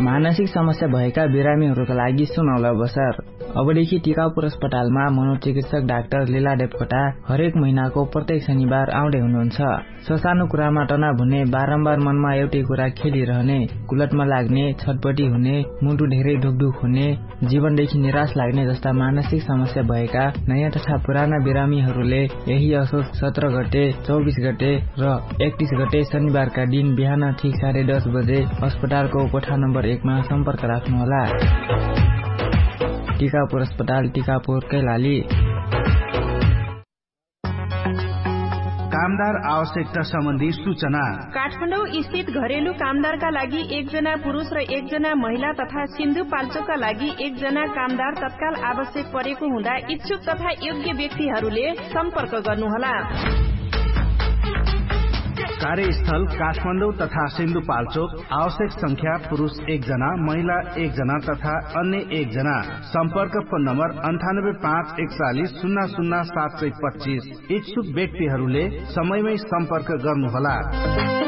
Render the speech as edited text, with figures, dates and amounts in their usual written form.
मानसिक समस्या भएका बिरामीहरूका लागि सुनौलो अवसर। अबदेखि टिकापुर अस्पतालमा मनोचिकित्सक डाक्टर लीला देवकोटा हरेक महिनाको प्रत्येक शनिबार आउँदै हुनुहुन्छ। ससानो कुरामा तनाव हुने, बारम्बार मनमा एउटै कुरा खेलिरहने, कुलटमा लाग्ने, छटपटी हुने, मुटु धेरै ढुकढुक हुने, जीवनदेखि निराश लाग्ने जस्ता मानसिक समस्या भएका नयाँ तथा पुराना बिरामीहरूले यही असोज 17 गते, 24 गते र 31 गते शनिबारका दिन बिहान ठीक 10:30 बजे अस्पतालको कोठा नम्बर 1 मा सम्पर्क राख्नुहोला। टिकापुर अस्पताल, टिकापुर, कैलाली। कामदार आवश्यकता सम्बन्धी सूचना। काठमाडौँ स्थित घरेलु कामदारका लागि 1 जना पुरुष र 1 जना महिला तथा सिन्धुपाल्चोकका लागि 1 जना कामदार तत्काल आवश्यक परेको हुँदा इच्छुक तथा योग्य व्यक्तिहरूले सम्पर्क गर्नुहोला। कार्यस्थल काठमाडौँ तथा सिन्धुपाल्चोक। आवश्यक संख्या पुरुष 1 जना, महिला 1 जना तथा अन्य 1 जना। सम्पर्क फोन नम्बर 9851400725। इच्छुक व्यक्तिहरूले समयमै सम्पर्क गर्नुहोला।